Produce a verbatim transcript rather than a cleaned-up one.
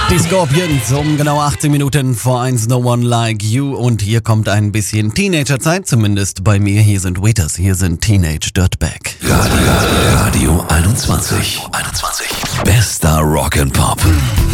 Die Scorpions um genau achtzehn Minuten vor eins, No One Like You. Und hier kommt ein bisschen Teenagerzeit, zumindest bei mir. Hier sind Waiters, hier sind Teenage Dirtbag. Radio, Radio einundzwanzig. einundzwanzig. Bester Rock and Pop.